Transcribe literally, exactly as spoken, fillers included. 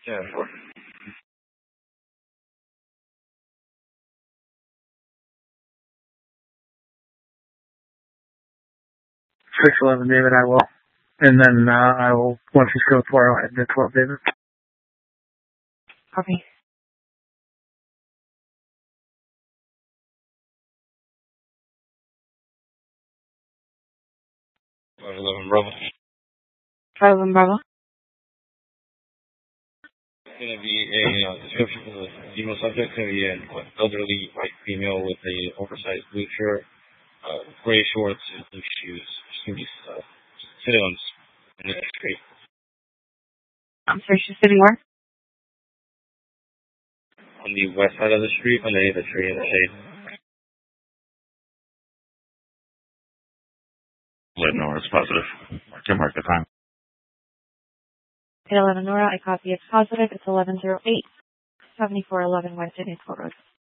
Yeah, sure. six eleven, David, I will. And then uh, I will, once he's code four, I'll head to twelve, David. Copy. eleven, Bravo. five eleven Bravo. It's going to be a uh, description for the email subject. It's going to be an elderly white female with a oversized blue shirt, uh, gray shorts, and blue shoes. She's going to be uh, sitting on in the street. I'm sorry, she's sitting where? On the west side of the street, underneath the tree in the shade. Let know it's positive. I can mark the time. eight eleven Nora, I copy it's positive. It's eleven oh eight, seventy-four eleven West Indian Road.